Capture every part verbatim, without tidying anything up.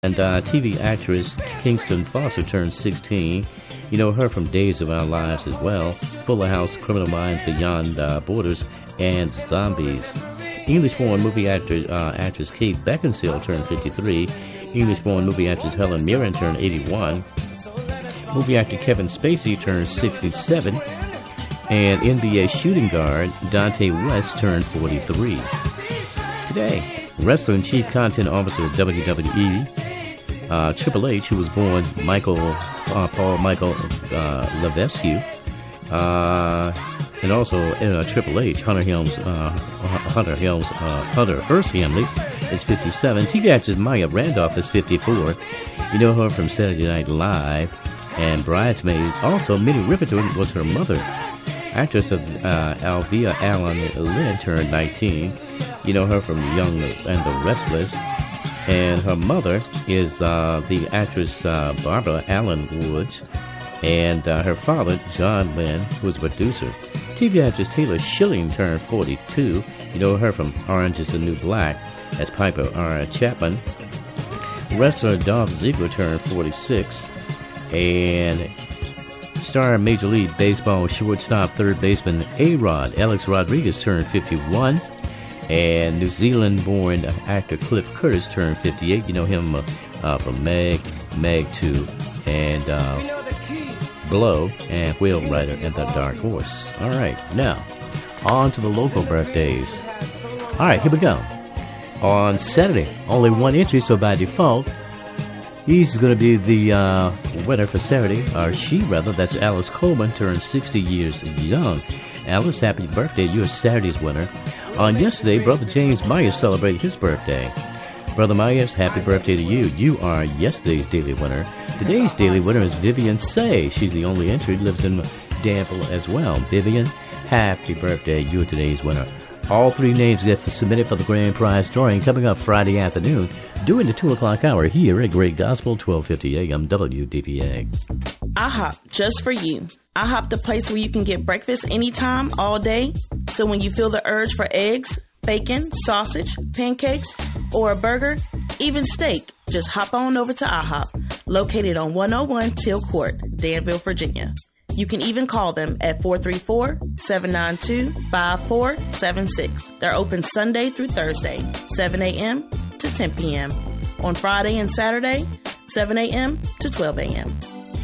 And uh, T V actress Kingston Foster turned sixteen. You know her from Days of Our Lives as well, Fuller House, Criminal Minds, Beyond uh, Borders, and Zombies. English-born movie actor, uh, actress Kate Beckinsale turned fifty-three. English-born movie actress Helen Mirren turned eighty-one. Movie actor Kevin Spacey turned sixty-seven. And N B A shooting guard Dante West turned forty-three. Today, wrestler and chief content officer of W W E, uh, Triple H, who was born Michael uh, Paul Michael uh, Levesque, uh, and also uh, Triple H, Hunter Helms, uh, Hunter Helms, uh, Hunter Hearst Helmsley is fifty-seven. T V actress Maya Randolph is fifty-four. You know her from Saturday Night Live and Bridesmaids. Also, Minnie Riperton was her mother. Actress of uh, Alvia Allen Lynn turned nineteen. You know her from Young and the Restless. And her mother is uh, the actress uh, Barbara Allen Woods. And uh, her father, John Lynn, who was a producer. T V actress Taylor Schilling turned forty-two. You know her from Orange is the New Black as Piper R. Chapman. Wrestler Dolph Ziggler turned forty-six. And star Major League Baseball shortstop third baseman A-Rod Alex Rodriguez turned fifty-one. And New Zealand-born actor Cliff Curtis turned fifty-eight. You know him uh, uh, from Meg, Meg two, and uh, Blow, and Whale Rider and the Dark Horse. All right, now, on to the local birthdays. All right, here we go. On Saturday, only one entry, so by default, he's going to be the uh, winner for Saturday, or she rather. That's Alice Coleman, turned sixty years young. Alice, happy birthday. You're Saturday's winner. On yesterday, Brother James Myers celebrated his birthday. Brother Myers, happy birthday to you. You are yesterday's daily winner. Today's daily winner is Vivian Say. She's the only entry, lives in Danville as well. Vivian, happy birthday. You're today's winner. All three names get submitted for the grand prize drawing coming up Friday afternoon during the two o'clock hour here at Great Gospel, twelve fifty A M W D V A. IHOP, just for you. IHOP, the place where you can get breakfast anytime, all day. So when you feel the urge for eggs, bacon, sausage, pancakes, or a burger, even steak, just hop on over to IHOP, located on one oh one Teal Court, Danville, Virginia. You can even call them at four three four, seven nine two, five four seven six. They're open Sunday through Thursday, seven a.m. to ten p.m. On Friday and Saturday, seven a.m. to twelve a.m.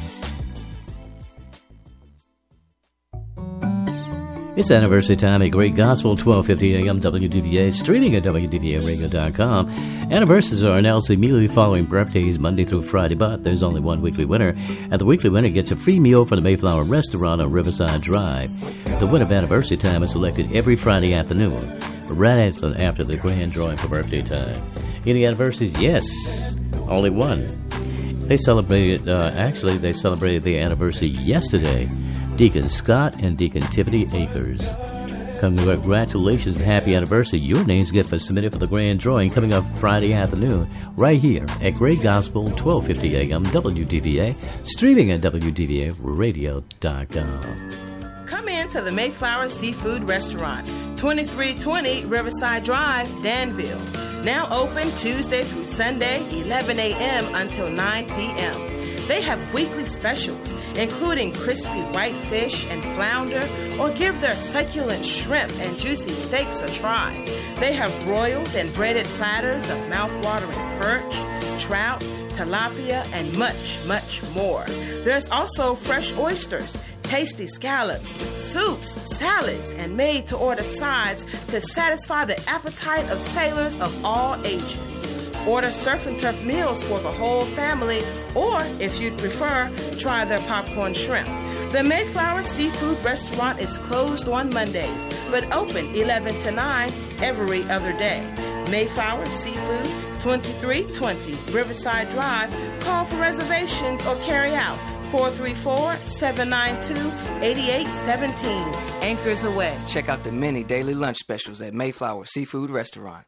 It's anniversary time at Great Gospel, twelve fifty A M W D V A, streaming at W D V A radio dot com. Anniversaries are announced immediately following birthdays, Monday through Friday, but there's only one weekly winner, and the weekly winner gets a free meal from the Mayflower Restaurant on Riverside Drive. The winner of anniversary time is selected every Friday afternoon, right after, after the grand drawing for birthday time. Any anniversaries? Yes, only one. They celebrated, uh, actually, they celebrated their anniversary yesterday. Deacon Scott and Deacon Tiffany Akers. Congratulations and happy anniversary. Your names get submitted for the grand drawing coming up Friday afternoon right here at Great Gospel, twelve fifty A M W D V A, streaming at W D V A radio dot com. Come in to the Mayflower Seafood Restaurant, twenty-three twenty Riverside Drive, Danville. Now open Tuesday through Sunday, eleven a.m. until nine p.m. They have weekly specials, including crispy white fish and flounder, or give their succulent shrimp and juicy steaks a try. They have broiled and breaded platters of mouth-watering perch, trout, tilapia, and much, much more. There's also fresh oysters, tasty scallops, soups, salads, and made-to-order sides to satisfy the appetite of sailors of all ages. Order surf and turf meals for the whole family, or, if you'd prefer, try their popcorn shrimp. The Mayflower Seafood Restaurant is closed on Mondays, but open eleven to nine every other day. Mayflower Seafood, twenty-three twenty Riverside Drive. Call for reservations or carry out four three four, seven nine two, eight eight one seven. Anchors away. Check out the many daily lunch specials at Mayflower Seafood Restaurant.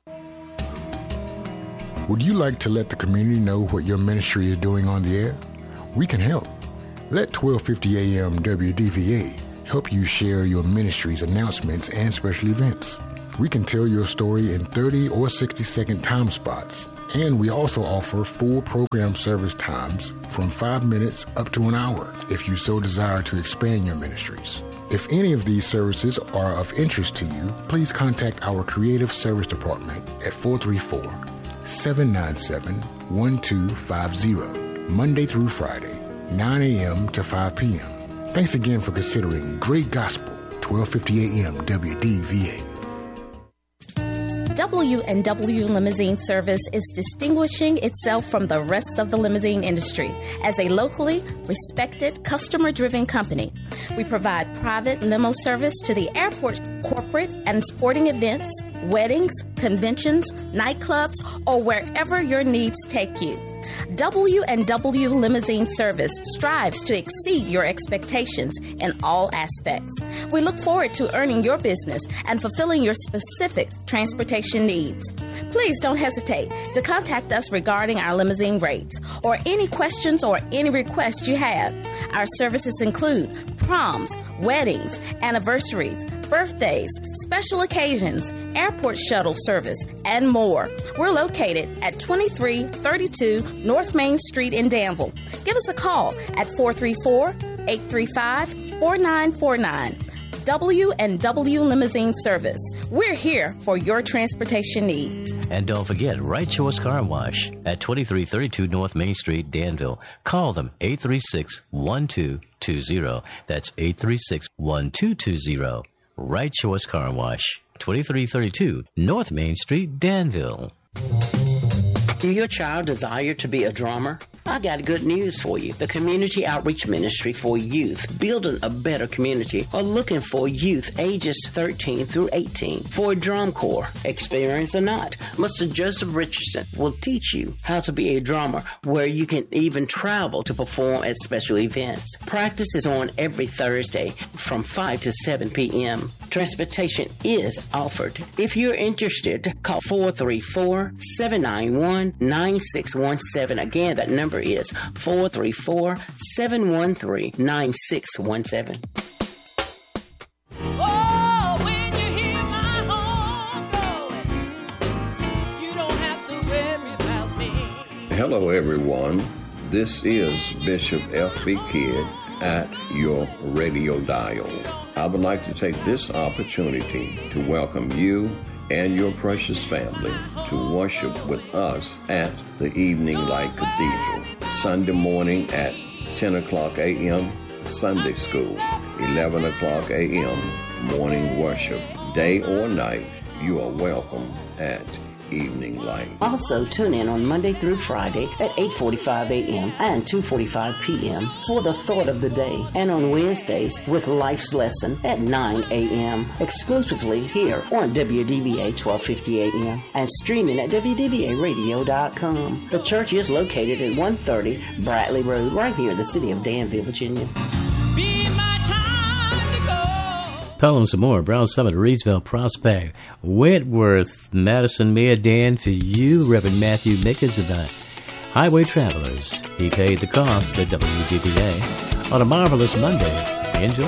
Would you like to let the community know what your ministry is doing on the air? We can help. Let twelve fifty A M W D V A help you share your ministry's announcements and special events. We can tell your story in thirty or sixty second time spots And we also offer full program service times from five minutes up to an hour if you so desire to expand your ministries. If any of these services are of interest to you, please contact our Creative Service Department at four three four, seven nine seven, one two five zero, Monday through Friday, nine a.m. to five p.m. Thanks again for considering Great Gospel, twelve fifty a.m. W D V A. W and W Limousine Service is distinguishing itself from the rest of the limousine industry as a locally respected, customer-driven company. We provide private limo service to the airport, corporate and sporting events, weddings, conventions, nightclubs, or wherever your needs take you. W and W Limousine Service strives to exceed your expectations in all aspects. We look forward to earning your business and fulfilling your specific transportation needs. Please don't hesitate to contact us regarding our limousine rates or any questions or any requests you have. Our services include proms, weddings, anniversaries, birthdays, special occasions, airport shuttle service, and more. We're located at twenty-three thirty-two North Main Street in Danville. Give us a call at four three four, eight three five, four nine four nine. W and W Limousine Service. We're here for your transportation need. And don't forget, Right Choice Car Wash at twenty-three thirty-two North Main Street, Danville. Call them eight three six, one two two zero. That's eight three six, one two two zero. Right Choice Car Wash, twenty-three thirty-two North Main Street, Danville. Do your child desire to be a drummer? I got good news for you. The Community Outreach Ministry for Youth, Building a Better Community, are looking for youth ages thirteen through eighteen for a drum corps. Experience or not, Mister Joseph Richardson will teach you how to be a drummer where you can even travel to perform at special events. Practice is on every Thursday from five to seven p.m. Transportation is offered. If you're interested, call four three four, seven nine one, nine six one seven. Again, that number is four three four, seven one three, nine six one seven. Oh, when you hear my horn blowing, you don't have to worry about me. Hello, everyone. This is Bishop F B. Kidd at your radio dial. I would like to take this opportunity to welcome you and your precious family to worship with us at the Evening Light Cathedral. Sunday morning at ten o'clock a.m., Sunday school, eleven o'clock a.m., morning worship. Day or night, you are welcome at Evening Light. Also, tune in on Monday through Friday at eight forty-five a.m. and two forty-five p.m. for the Thought of the Day, and on Wednesdays with Life's Lesson at nine a.m. exclusively here on W D V A twelve fifty a.m. and streaming at W D V A radio dot com. The church is located at one thirty Bradley Road, right here in the city of Danville, Virginia. Be my time to go. Pelham some more. Brown Summit, Reedsville, Prospect, Whitworth, Madison, Mia, Dan, for you, Reverend Matthew Mickens of the Highway Travelers. He paid the cost at W D V A on a marvelous Monday. Enjoy.